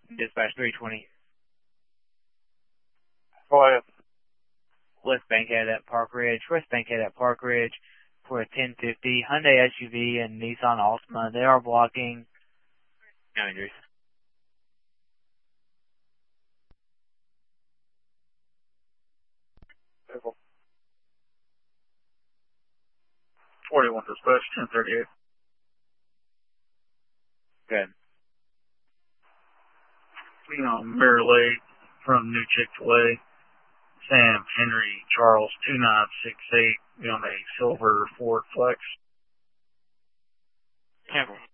Dispatch 320. Go ahead. West Bankhead at Park Ridge for a 1050 Hyundai SUV and Nissan Altima. They are blocking. No injuries. Vehicle. 41 Dispatch 1038. Good. Mirror Lake from New Chick-fil-A. Sam Henry Charles 2968 on a silver Ford Flex. Cancel.